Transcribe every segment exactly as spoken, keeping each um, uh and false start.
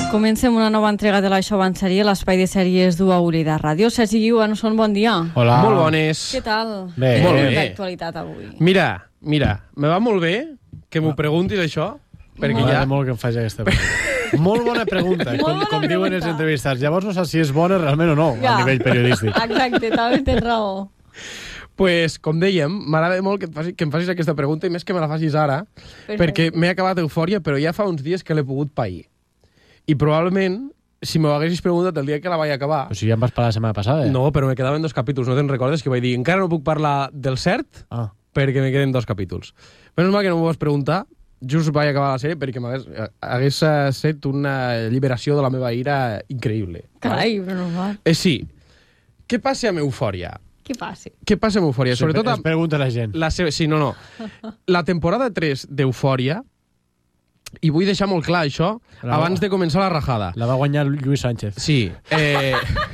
Comencem una nova entrega de la Això va en sèrie, l'espai de sèries d'U A U R I de Ràdio. Sergi Guiu, Anson, bon dia. Hola. Molt bones. Què tal? Bé. Molt bé. D'actualitat avui. Mira, mira, me va molt bé que m'ho preguntis això, perquè M'agrada ja... molt que em faci aquesta pregunta. Molt bona pregunta, Molt com, bona com diuen els pregunta. entrevistats. Llavors no sé si és bona realment o no, Ja. a nivell periodístic. Exacte, també tens raó. Pues, com dèiem, m'agrada molt que, et faci, que em facis aquesta pregunta i més que me la facis ara, Perfecte. perquè m'he acabat Eufòria, però ja fa uns dies que l'he pogut pair. I probablement, si m'ho haguessis preguntat el dia que la vaig acabar... Però si ja em vas parlar la setmana passada. Eh? No, però me quedaven dos capítols, no te'n recordes? Que vaig dir, encara no puc parlar del cert, Ah. perquè me queden dos capítols. Menys mal que no m'ho vas preguntar, just vaig acabar la sèrie perquè m'hagués hagués set una alliberació de la meva ira increïble. Carai, però no va. Eh, sí. Què passa amb Eufòria? Què passa? Què passa amb Eufòria? Sempre Sobretot es amb pregunta la gent. la seva... Sí, no, no. La temporada tres d'Eufòria, i vull deixar molt clar això, La- abans de començar la rajada. La va guanyar Lluís Sánchez. Sí. Eh...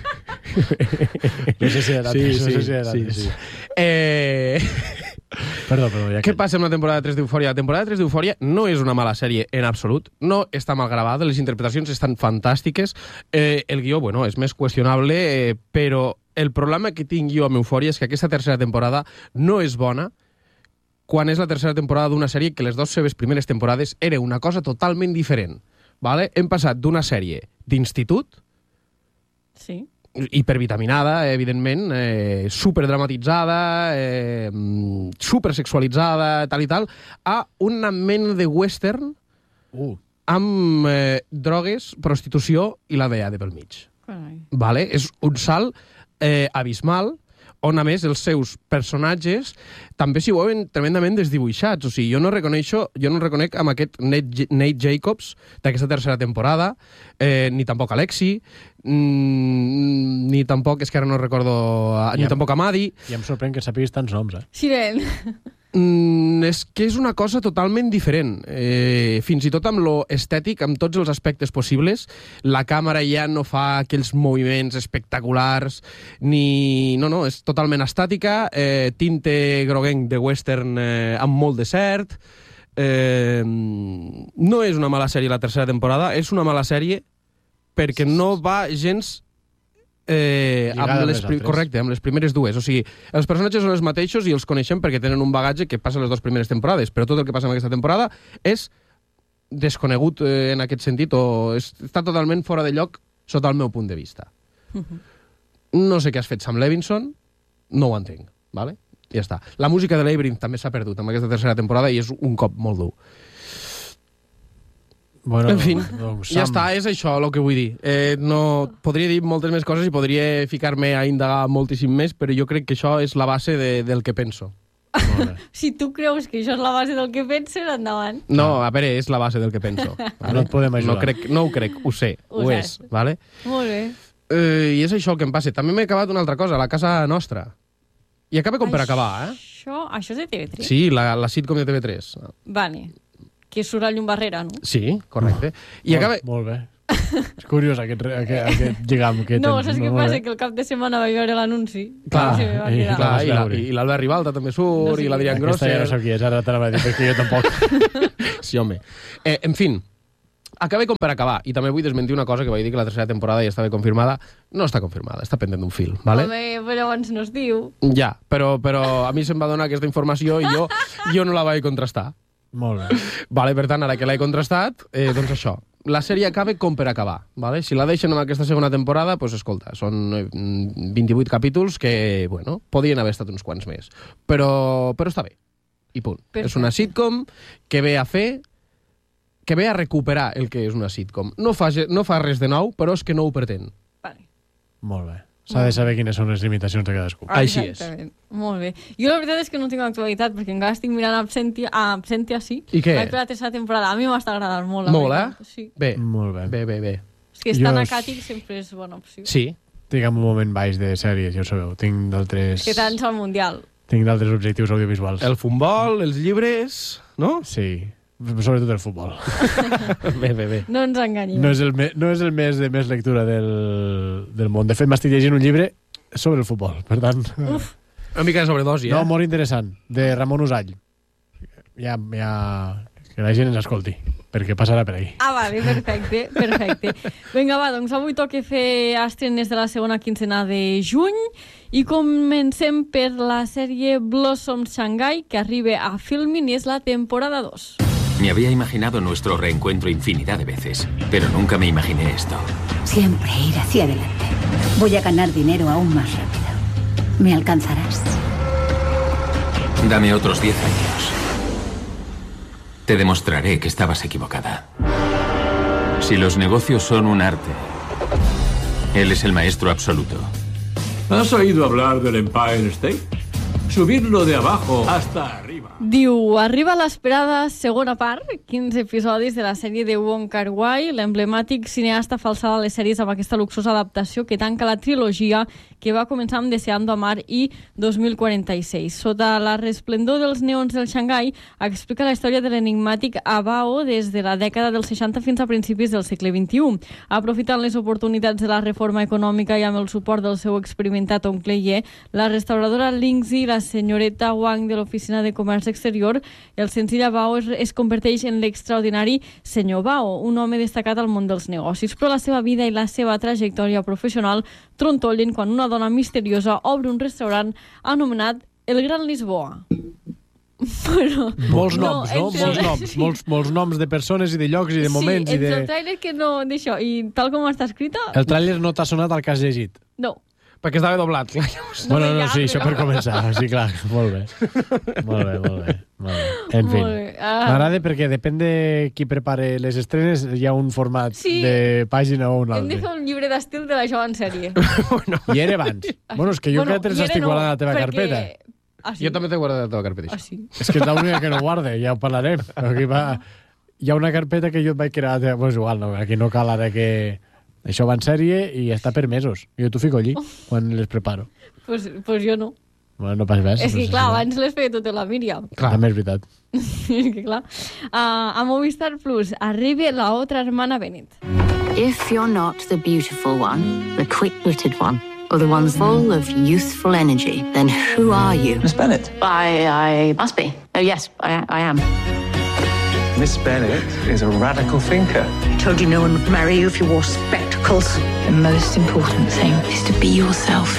No sé si era sí, no sí, sé si era sí, sí. sí. Eh... Perdó, perdó. Ja Què que... passa amb la temporada tres d'Eufòria? La temporada tres d'Eufòria no és una mala sèrie en absolut, no està mal gravada, les interpretacions estan fantàstiques, eh, el guió, bueno, és més qüestionable, eh, però el problema que tinc jo amb Eufòria és que aquesta tercera temporada no és bona quan és la tercera temporada d'una sèrie que les dues seves primeres temporades era una cosa totalment diferent. Vale? Hem passat d'una sèrie d'institut, Sí. hipervitaminada, evidentment, eh, superdramatitzada, eh, supersexualitzada, tal i tal, a una mena de western Uh, amb eh, drogues, prostitució i la D E A de pel mig. Carai. Vale? És un salt eh, abismal on, a més, els seus personatges també s'hi veuen tremendament desdibuixats. O sigui, jo no reconeixo, jo no reconec amb aquest Nate, Nate Jacobs d'aquesta tercera temporada, eh, ni tampoc Alexi, mm, ni tampoc, és que ara no recordo, I ni amb- tampoc Amadi. I em sorprèn que sàpigues tants noms, eh? Siren. Mm, és que és una cosa totalment diferent. Eh, fins i tot amb lo estètic, amb tots els aspectes possibles, la càmera ja no fa aquells moviments espectaculars, ni... No, no, és totalment estàtica, eh, tinte groguenc de western eh, amb molt de cert. Eh, no és una mala sèrie la tercera temporada, és una mala sèrie perquè no va gens... Eh, Lligada amb amb les les pri- altres. correcte, amb les primeres dues. O sigui, els personatges són els mateixos i els coneixem perquè tenen un bagatge que passa a les dues primeres temporades, però tot el que passa en aquesta temporada és desconegut eh, en aquest sentit o és, està totalment fora de lloc sota el meu punt de vista. No sé què has fet Sam Levinson, no ho entenc, vale? Ja està. La música de Labyrinth també s'ha perdut amb aquesta tercera temporada i és un cop molt dur. Bueno, En fi, doncs, ja Sam, està, és això el que vull dir. Eh, no, podria dir moltes més coses i podria ficar-me a indagar moltíssim més, però jo crec que això és la base de, del que penso. molt bé. Si tu creus que això és la base del que penses, endavant. No, a veure, és la base del que penso. No et podem ajudar. No, crec, no ho crec, ho sé, Ho ho, saps. és. Vale? Molt bé. Eh, I és això el que em passa. També m'he acabat una altra cosa, la casa nostra. I acaba com per acabar, eh? Això, això és de T V tres? Sí, la, la sitcom de T V tres. Vale. Que surt el llum barrera, no? Sí, correcte. I molt, acaba... Molt bé. És curiós aquest, aquest, aquest lligam que No, tens. saps què molt passa? bé. Que el cap de setmana vaig veure l'anunci. Clar, I se me va i quedar. Clar, i la- veure. i l'Albert Ribalta també surt, No sé i l'Adrián qui Aquesta Grosser... ja no sé qui és, ara t'anava a dir, perquè jo tampoc. Sí, home. Eh, en fin, acaba com per acabar. I també vull desmentir una cosa que vaig dir que la tercera temporada ja estava confirmada. No està confirmada, està pendent d'un fil, vale? Home, però llavors no es diu. Ja, però, però a mi se'm va donar aquesta informació i jo, jo no la vaig contrastar. Molt bé. Vale, per tant, ara que l'he contrastat, eh, doncs això. La sèrie acaba com per acabar. Vale? Si la deixen en aquesta segona temporada, doncs escolta, són eh, vint-i-vuit capítols que, bueno, podien haver estat uns quants més. Però, però està bé. I punt. Perfecte. És una sitcom que ve a fer que ve a recuperar el que és una sitcom. No fa, ge- no fa res de nou, però és que no ho pretén. Vale. Molt bé. S'ha de saber quines són les limitacions de cadascú. Així és. Exactament. Molt bé. Jo la veritat és que no tinc actualitat, perquè encara estic mirant Absentia, ah, Absentia sí. I què? Vaig per la tercera temporada. A mi m'està agradant molt, la Molt, veritat. eh? Sí. Bé, Molt bé. bé, bé, bé. És que estan Jo a és- Càtic sempre és bona opció. Sí. Tinc un moment baix de sèries, ja ho sabeu. Tinc d'altres... Que tants al Mundial. Tinc d'altres objectius audiovisuals. El futbol, els llibres, no? Sí. Sobretot el futbol. Bé, bé, bé. No ens enganyem. No és el, me... no és el mes de més lectura del, del món. De fet, m'estic llegint un llibre sobre el futbol. Per tant... Uf. Una mica de sobredosi, eh? No, molt interessant. De Ramon Usall. Ja, ja... Que la gent ens escolti. perquè passarà per ahí. Ah, vale, perfecte, perfecte. Vinga, va, doncs avui toca fer estrenes de la segona quincena de juny i comencem per la sèrie Blossom Shanghai, que arriba a Filmin i és la temporada dos. Me había imaginado nuestro reencuentro infinidad de veces, pero nunca me imaginé esto. Siempre ir hacia adelante. Voy a ganar dinero aún más rápido. ¿Me alcanzarás? Dame otros diez años. Te demostraré que estabas equivocada. Si los negocios son un arte, él es el maestro absoluto. ¿Has oído hablar del Empire State? Subirlo de abajo hasta arriba. Diu, arriba l'esperada segona part, quinze episodis de la sèrie de Wong Kar-wai, l'emblemàtic cineasta fa alçada a les sèries amb aquesta luxosa adaptació que tanca la trilogia que va començar amb Deseando Amar i dos mil quaranta-sis. Sota la resplendor dels neons del Xangai, explica la història de l'enigmàtic Abao des de la dècada dels seixanta fins a principis del segle vint-i-u. Aprofitant les oportunitats de la reforma econòmica i amb el suport del seu experimentat oncle Ye, la restauradora Lingzi, la senyoreta Wang de l'Oficina de Comerç Exterior, el senzill Bao es, es converteix en l'extraordinari senyor Bao, un home destacat al món dels negocis, però la seva vida i la seva trajectòria professional trontollen quan una dona misteriosa obre un restaurant anomenat El Gran Lisboa. Bueno, molts noms, no? no? Entre... Molts noms, sí. molts, molts noms de persones i de llocs i de moments. Sí, i de... el tràiler que no d'això, i tal com està escrita... El tràiler no t'ha sonat al que has llegit? No. Perquè estava doblat, clar. No, bueno, no, sí, això per començar. Sí, clar, molt bé. Molt bé, molt bé. Molt bé. En fi, ah. m'agrada perquè depèn de qui prepare les estrenes, hi ha un format sí. de pàgina o un altre. Hem de fer un llibre d'estil de la jove en sèrie. bueno. I era abans. Bueno, és que jo bueno, crec que te l'estic guardant a la teva perquè... carpeta. Ah, sí? Jo també t'he guardat a la teva carpeta. Ah, sí? És que és l'única que no guarda, ja ho parlarem. Aquí va... Hi ha una carpeta que jo et vaig crear... Pues igual, no, aquí no cal ara que... Això va en sèrie i està per mesos. Jo t'ho fico allí, oh. quan les preparo. Pues, pues jo no. Bueno, no pas res. És que, clar, abans les feia tota la Míriam. Clar, també és veritat. És que, clar. Uh, a Movistar Plus arriba la otra hermana Bennett. If you're not the beautiful one, the quick-witted one, or the one full of youthful energy, then who are you? Miss Bennett. I, I must be. Oh, yes, I, I am. Miss Bennett is a radical thinker. I told you no one would marry you if you wore spectacles. The most important thing is to be yourself.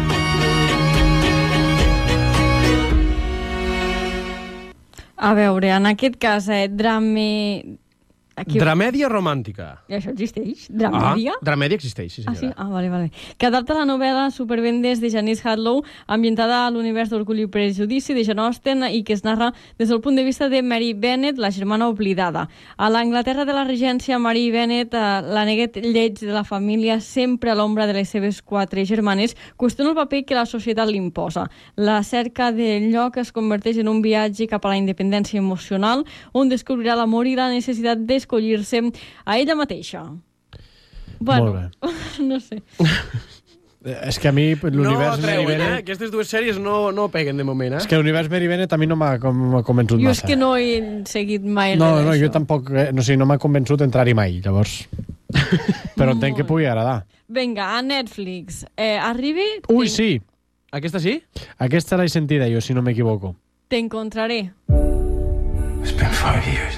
A veure, en aquest cas, eh, drame... Aquí... Dramèdia romàntica. I això existeix? Dramèdia? Ah, dramèdia existeix, sí senyora. Ah, sí? Ah, vale, vale. Que adapta la novel·la Supervendes de Janice Hadlow, ambientada a l'univers d'Orgull i Prejudici de Jane Austen i que es narra des del punt de vista de Mary Bennet, la germana oblidada. A l'Anglaterra de la regència, Mary Bennet, eh, la neguet lleig de la família, sempre a l'ombra de les seves quatre germanes, qüestiona el paper que la societat li imposa. La cerca del lloc es converteix en un viatge cap a la independència emocional, on descobrirà l'amor i la necessitat de escollir-se a ella mateixa. Bueno, no sé. És que a mi l'univers no Mary Bennett... Eh? Aquestes dues sèries no, no peguen de moment, eh? És que l'univers Mary Bennett a mi no m'ha convençut jo massa. Jo és que no he seguit mai no, no, jo tampoc, eh, no sé, no m'ha convençut entrar-hi mai, llavors. Però entenc que pugui agradar. Vinga, a Netflix. Eh, arribi... Ui, sí! Aquesta sí? Aquesta l'he sentida jo, si no m'equivoco. T'encontraré. It's been five years.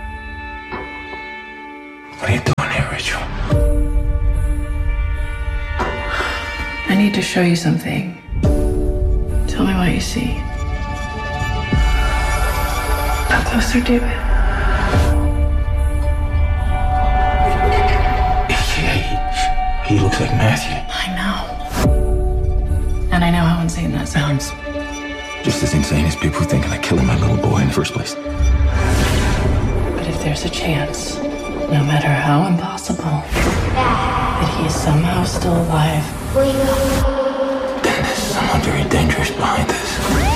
What are you doing here, Rachel? I need to show you something. Tell me what you see. Come closer, David. He looks like Matthew. I know. And I know how insane that sounds. Just as insane as people thinking of killing my little boy in the first place. But if there's a chance, no matter how impossible, that he is somehow still alive, then there's someone very dangerous behind this.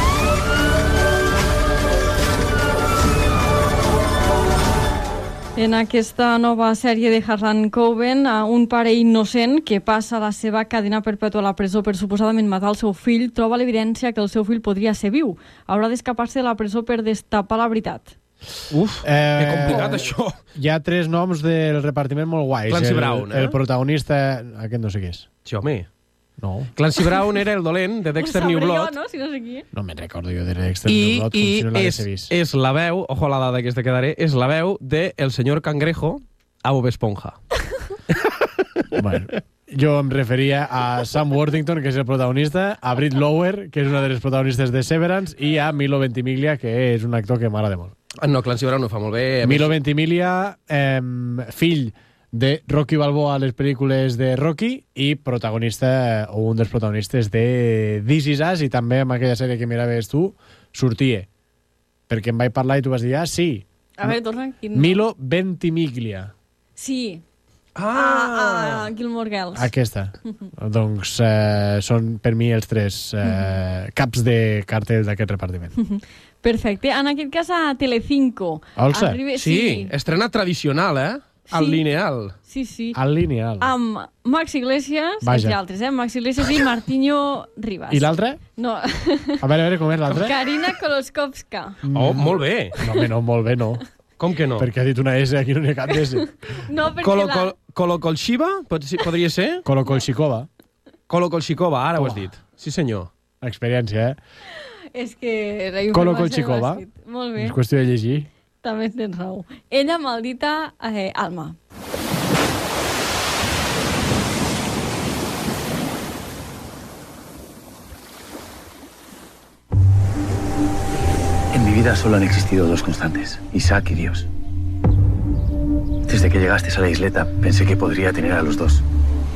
En aquesta nova sèrie de Harlan Coben, un pare innocent que passa la seva cadena perpètua a la presó per suposadament matar el seu fill, troba l'evidència que el seu fill podria ser viu. Haurà d'escapar-se de la presó per destapar la veritat. Uf, eh, que complicat això. Hi ha tres noms del repartiment molt guais. Clancy el, Brown, eh? El protagonista, aquest no sé què és. Sí, home. No. Clancy Brown era el dolent de Dexter New Blood. Jo, no? Si no sé qui. No me'n recordo jo de Dexter I, New Blood, com i si no l'hagués és, vist. és la veu, ojo a la dada que te quedaré, és la veu de El Senyor Cangrejo a Bob Esponja. Bueno, jo em referia a Sam Worthington, que és el protagonista, a Britt Lower, que és una de les protagonistes de Severance, i a Milo Ventimiglia, que és un actor que m'agrada molt. No, Clancy Brown ho fa molt bé. Milo Ventimiglia, eh, fill de Rocky Balboa a les pel·lícules de Rocky i protagonista, o un dels protagonistes de This Is Us, i també en aquella sèrie que miraves tu, sortia. Perquè em vaig parlar i tu vas dir, ah, sí. A veure, torna. Quin... Milo Ventimiglia. Sí. Ah! A, a Gilmore Girls. Aquesta. Doncs eh, són per mi els tres eh, caps de cartell d'aquest repartiment. Perfecte. En aquest cas a Telecinco. Olsa. Arriba... Sí, sí, estrena tradicional, eh? Al Sí. lineal. Sí, sí. Al lineal. Amb Max Iglesias, Vaja. i altres, eh? Max Iglesias i Martiño Rivas. I l'altre? No. A veure, a veure, com és l'altre? Karina Koloskovska. Oh, molt bé. No, home, no, molt bé, no. Com que no? Perquè ha dit una S, aquí no n'hi ha cap d'S. No, perquè Colo, la... col, Kolokolshiva? Pot- Podria ser? Kolokolchikova. Kolokolshikova, ara ho has Toma. dit. Sí, senyor. Experiència, eh? És que la informació Kolokolchikova. l'ha escrit. Molt bé, És qüestió de llegir. també tens raó. Ella maldita eh, Alma. En mi vida solo han existido dos constantes, Isaac y Dios. Desde que llegaste a la isleta, pensé que podría tener a los dos.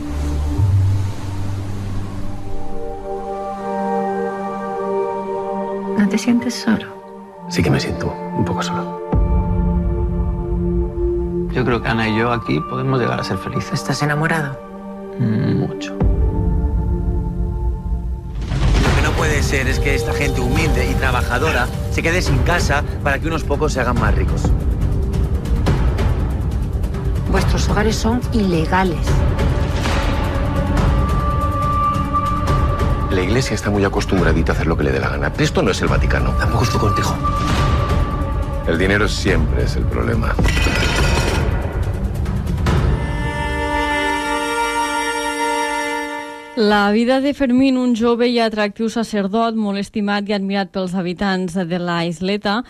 ¿No te sientes solo? Sí que me siento un poco solo. Yo creo que Ana y yo aquí podemos llegar a ser felices. ¿Estás enamorado? Mucho. Lo que no puede ser es que esta gente humilde y trabajadora se quede sin casa para que unos pocos se hagan más ricos. Vuestros hogares son ilegales. La Iglesia está muy acostumbradita a hacer lo que le dé la gana. Esto no es el Vaticano. Tampoco estoy contigo. El dinero siempre es el problema. La vida de Fermín, un jove i atractiu sacerdot, molt estimat i admirat pels habitants de la isleta,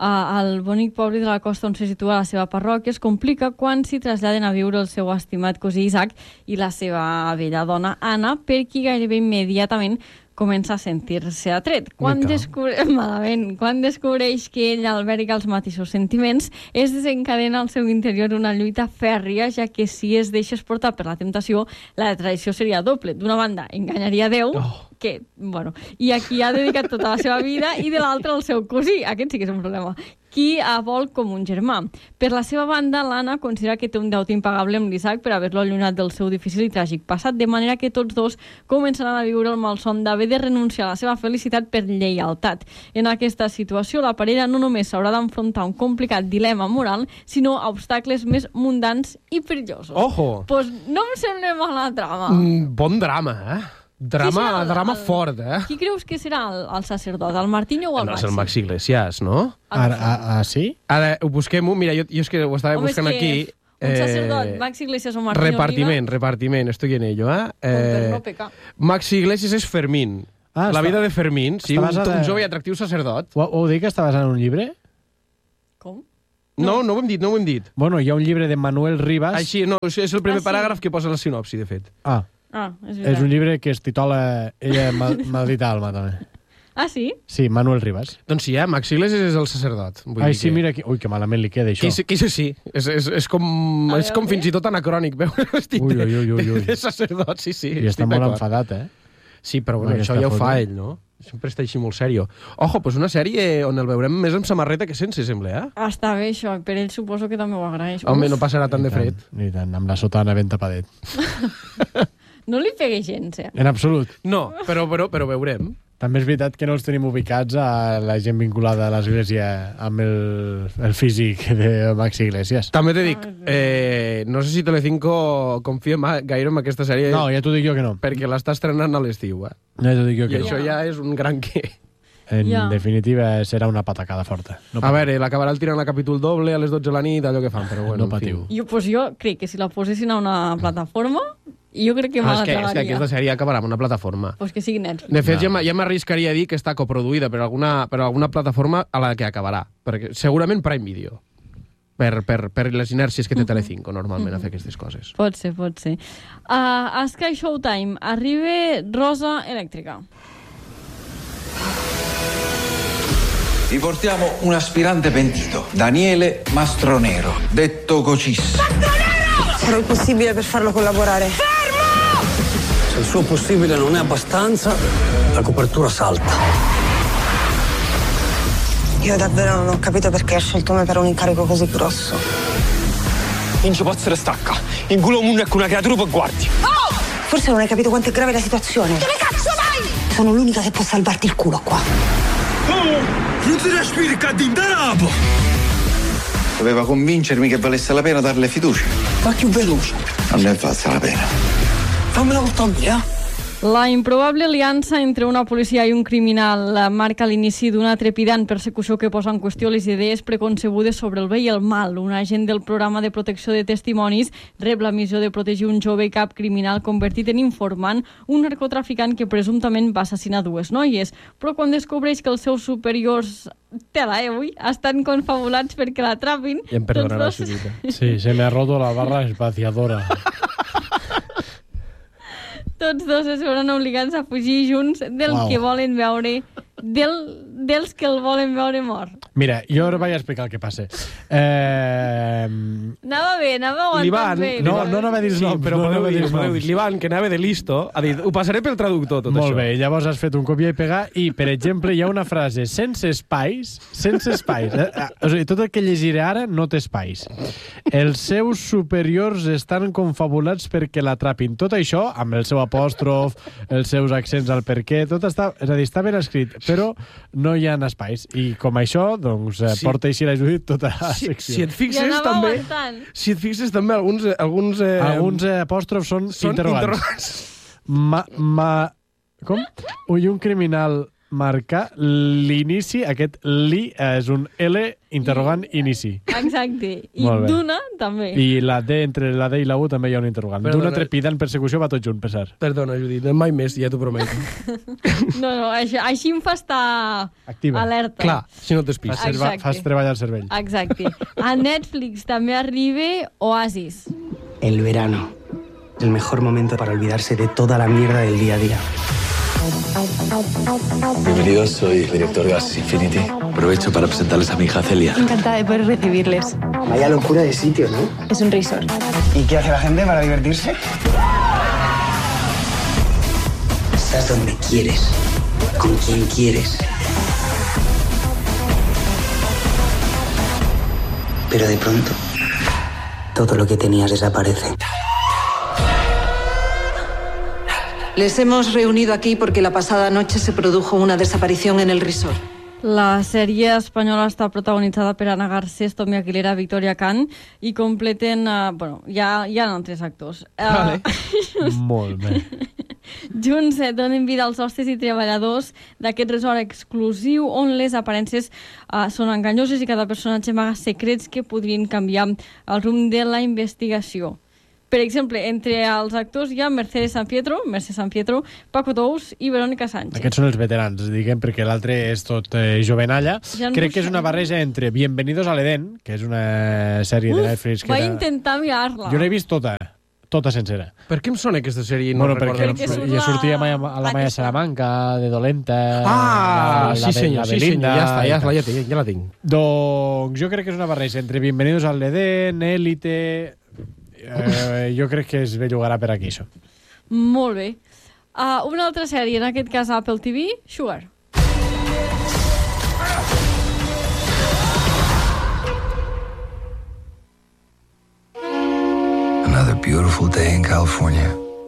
al bonic poble de la costa on se situa la seva parròquia, es complica quan s'hi traslladen a viure el seu estimat cosí Isaac i la seva bella dona Anna, per qui gairebé immediatament comença a sentir-se atret. Quan, descobre... Malament, quan descobreix que ell alberga els mateixos sentiments, es desencadena al seu interior una lluita fèrria, ja que si es deixes portar per la temptació, la traïció seria doble. D'una banda, enganyaria Déu, oh. que, bueno, i a qui ha dedicat tota la seva vida, i de l'altra el seu cosí. Aquest sí que és un problema. Qui a vol com un germà. Per la seva banda, l'Anna considera que té un deute impagable amb l'Isaac per haver-lo allunyat del seu difícil i tràgic passat, de manera que tots dos començaran a viure el malson d'haver de renunciar a la seva felicitat per lleialtat. En aquesta situació, la parella no només s'haurà d'enfrontar un complicat dilema moral, sinó a obstacles més mundans i perillosos. Ojo! Pues no em sembla mala trama. Mm, bon drama, eh? Drama, el, drama el, fort, eh? Qui creus que serà el, el sacerdot? El Martiño o el no, Maxi? és el Maxi Iglesias, no? Ara, a, a, sí? Ara, ho busquem-ho. Mira, jo, jo és que ho estava Home, buscant és que aquí. Un sacerdot, eh, Maxi Iglesias o Martiño repartiment, Rivas. repartiment, estoy en ello, eh? Per eh no pecar. Maxi Iglesias és Fermín. Ah, la està, vida de Fermín, sí, un, basada... un jove i atractiu sacerdot. Ho, ho dic que està basat en un llibre? Com? No, no ho hem dit, no ho hem dit. Bueno, hi ha un llibre de Manuel Rivas... Així, no, és el primer Ah, sí? paràgraf que posa la sinopsi, de fet. Ah, Ah, és és veritat. un llibre que es titula Ella mal, maldita alma, també. Ah, sí? Sí, Manuel Rivas. Doncs sí, eh? Maxi Iglesias és el sacerdot. Vull Ai, dir sí, que... mira... Que... Ui, que malament li queda, això. Que, sí, que sí, sí. És, és, és com, A és com veure. fins i tot anacrònic, veure l'estic Ui, de, ui, ui, ui, ui. de, de sacerdot, sí, sí. I està estic molt d'acord. enfadat, eh? Sí, però bueno, Aquesta això ja ho foto. fa ell, no? Sempre està així molt sèrio. Ojo, pues una sèrie on el veurem més amb samarreta que sense, sembla, eh? Ah, està bé, això. Per ell suposo que també ho agraeix. Home, no passarà tant Ni de fred. Ni tant, amb la sotana ben tapadet. No li pegue gens, eh? En absolut. No, però, però, però veurem. També és veritat que no els tenim ubicats a la gent vinculada a l'Església amb el, el físic de Maxi Iglesias. També t'he dic, eh, no sé si Telecinco confia ma- gaire en aquesta sèrie. No, ja t'ho dic jo que no. Perquè l'està estrenant a l'estiu, eh? Ja t'ho dic jo I que això no. ja és un gran què. En Ja. definitiva, serà una patacada forta. No A veure, l'acabarà el tirant a capítol doble a les dotze de la nit, allò que fan, però bueno, No en fi. patiu. Jo, pues jo crec que si la posessin a una plataforma I jo crec que me ah, la és que, tragaria. És que aquesta sèrie acabarà en una plataforma. Pues que sigui Netflix. De fet, No. ja, ja m'arriscaria a dir que està coproduïda per alguna, per alguna plataforma a la que acabarà. Perquè segurament Prime Video. Per, per, per les inèrcies que té Telecinco, normalment, a fer aquestes coses. Pot ser, pot ser. Uh, a Sky Showtime arriba Rosa Elèctrica. Vi portiamo un aspirante pentito, Daniele Mastronero, detto Cocis. Farò il possibile per farlo collaborare. Fermo! Se il suo possibile non è abbastanza, la copertura salta. Io davvero non ho capito perché ha scelto me per un incarico così grosso. Non ci posso stacca. In culo mondo è con una creatura per guardi. Oh! Forse non hai capito quanto è grave la situazione. Dove cazzo vai? Sono l'unica che può salvarti il culo qua. Oh! Non ti respiri, caddintarapo! Doveva convincermi che valesse la pena darle fiducia. Ma più veloce. Non ne valsa la pena. Fammi la volta mia. La improbable aliança entre una policia i un criminal marca l'inici d'una trepidant persecució que posa en qüestió les idees preconcebudes sobre el bé i el mal. Un agent del programa de protecció de testimonis rep la missió de protegir un jove cap criminal convertit en informant, un narcotraficant que presumptament va assassinar dues noies. Però quan descobreix que els seus superiors tela, eh, avui, estan confabulats perquè l'atrapin... I em perdonarà, doncs dos... Sí, se me ha roto la barra espaciadora. Tots dos es veuran obligats a fugir junts del Wow. que volen veure, del, dels que el volen veure mort. Mira, jo ara vaig explicar el que passa. Eh... Anava bé, anava aguantant L'Ivan, bé. no, no anava a dir sí, noms, però no podeu anava a dir, dir podeu noms. dir. L'Ivan, que anava de listo, ha dit, ho passaré pel traductor, tot Molt això. bé, llavors has fet un copiar i pegar i, per exemple, hi ha una frase sense espais, sense espais. Eh? eh, O sigui, tot el que llegiré ara no té espais. Els seus superiors estan confabulats perquè l'atrapin. Tot això, amb el seu apòstrof, els seus accents al per què, tot està... És a dir, està ben escrit, però no hi ha espais. I com això, doncs, eh, Sí. porta així la Judit tota la Si, secció. si et I fixes, anava també... aguantant. Si et fixes, també, alguns... eh, alguns, eh, Alguns eh, apòstrofs són, són interrogants. interrogants. Ma, ma, com? Ui, un criminal marca l'inici, aquest li és un L interrogant inici. Exacte. I Molt bé. d'una, també. I la D, entre la D i la U també hi ha un interrogant. Perdona. D'una trepidant persecució va tot junt, per cert. Perdona, Judit, mai més, ja t'ho prometo. No, no, així, així em fa estar Activa. alerta. Clar, si no Fas, t'espis. serva, Exacte. fas treballar el cervell. Exacte. A Netflix també arriba Oasis. El verano. El mejor momento para olvidarse de toda la mierda del día a día. Bienvenidos, soy el director de Oasis Infinity. Aprovecho para presentarles a mi hija Celia. Encantada de poder recibirles. Vaya locura de sitio, ¿no? Es un resort. ¿Y qué hace la gente para divertirse? Estás donde quieres, con quien quieres. Pero de pronto, todo lo que tenías desaparece. Les hemos reunido aquí porque la pasada noche se produjo una desaparición en el resort. La sèrie espanyola està protagonitzada per Ana Garcés, Tommy Aguilera, Victoria Khan i completen... Uh, bueno, hi ha, hi ha altres actors. Uh, Vale. Molt bé. Junts eh, donen vida als hostes i treballadors d'aquest resort exclusiu on les aparences uh, són enganyoses i cada personatge amaga secrets que podrien canviar el rumb de la investigació. Per exemple, entre els actors hi ha Mercedes San Pietro, Mercedes San Pietro, Paco Tous i Verónica Sánchez. Aquests són els veterans, diguem, perquè l'altre és tot eh, jovenalla. Ja no Crec ho que és sé. una barreja entre Bienvenidos al Edén, que és una sèrie Uf, de Netflix que vaig era... intentar mirar-la. Jo l'he vist tota, tota sencera. Per què em sona aquesta sèrie? No Bueno, recordo. perquè Perquè surt ja la- sortia Maya, a la Maya Salamanca, de Dolenta... Ah, la, sí la, senyor, la sí Belinda, senyor, ja està, i ja, tal. la, ja, tinc, ja la tinc. Doncs jo crec que és una barreja entre Bienvenidos al Edén, Élite... Eh, jo crec que es bellugarà per aquí, això. Molt bé. Uh, una altra sèrie, en aquest cas Apple T V, Sugar. Another beautiful day in California.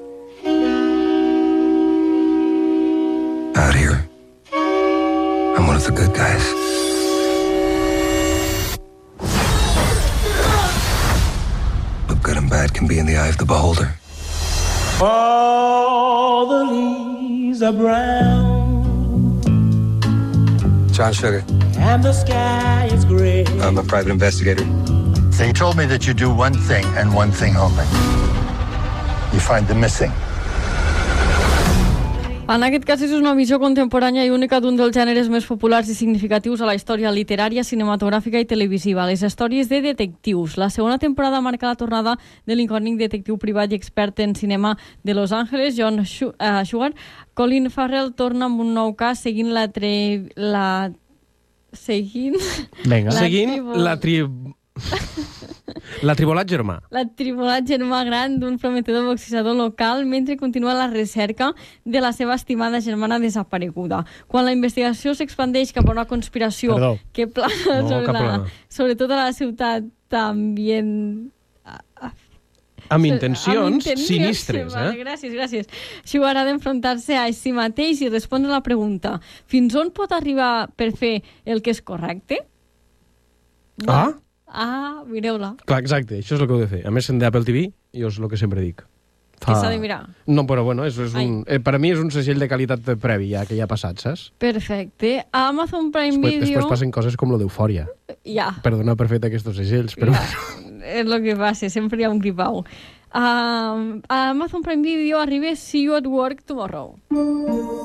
Out here, I'm one of the good guys. But good and bad can be in the eye of the beholder. All the leaves are brown John Sugar. and the sky is gray. I'm a private investigator. They told me that you do one thing and one thing only. you find the missing. En aquest cas és una visió contemporània i única d'un dels gèneres més populars i significatius a la història literària, cinematogràfica i televisiva, les històries de detectius. La segona temporada marca la tornada de l'incògnit detectiu privat i expert en cinema de Los Angeles, John Sugar. Colin Farrell torna amb un nou cas seguint la... Tre... la... seguint... Vinga. La seguint tribu... la tri... La tribolat germà. La tribolat germà gran d'un prometedor boxejador local mentre continua la recerca de la seva estimada germana desapareguda. Quan la investigació s'expandeix cap a una conspiració Perdó. que plana No, sobre, cap la, problema. sobre tota la ciutat ambient... Amb intencions Amb intencions, sinistres, sí, vale, eh? gràcies, gràcies. Sugar ha d'enfrontar-se a si mateix i respondre a la pregunta: fins on pot arribar per fer el que és correcte? Ah? Ah, mireu-la. Clar, exacte, això és el que heu de fer. A més, en d'Apple T V, jo és el que sempre dic. Que s'ha de mirar. No, però bueno, és, és un, eh, per a mi és un segell de qualitat previ, ja que ja ha passat, saps? Perfecte. A Amazon Prime Després, Video... després passen coses com lo d'Eufòria. Ja. Perdona per fet aquests segells, però... Ja. És el que passa, sempre hi ha un gripau. Uh, a Amazon Prime Video arriba See You at Work Tomorrow.